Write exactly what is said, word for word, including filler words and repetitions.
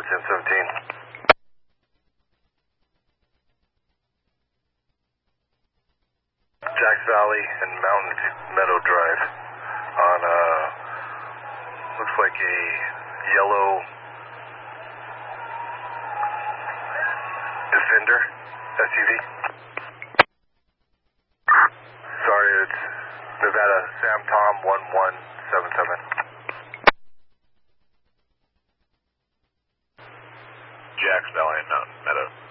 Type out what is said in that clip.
ten seventeen. Jacks Valley and Mountain Meadow Drive on, uh, looks like a yellow Defender S U V. Sorry, it's Nevada Sam Tom one one seven seven. Jacks Valley and Mountain Meadow.